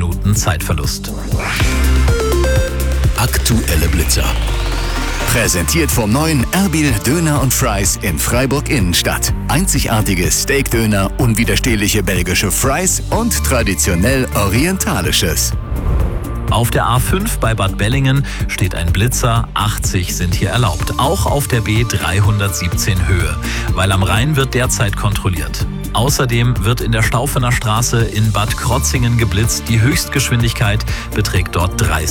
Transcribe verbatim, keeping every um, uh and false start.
Minuten Zeitverlust. Aktuelle Blitzer. Präsentiert vom neuen Erbil Döner und Fries in Freiburg Innenstadt. Einzigartige Steakdöner, unwiderstehliche belgische Fries und traditionell orientalisches. Auf der A fünf bei Bad Bellingen steht ein Blitzer, achtzig sind hier erlaubt. Auch auf der B dreihundertsiebzehn Höhe, weil am Rhein wird derzeit kontrolliert. Außerdem wird in der Staufener Straße in Bad Krotzingen geblitzt. Die Höchstgeschwindigkeit beträgt dort dreißig.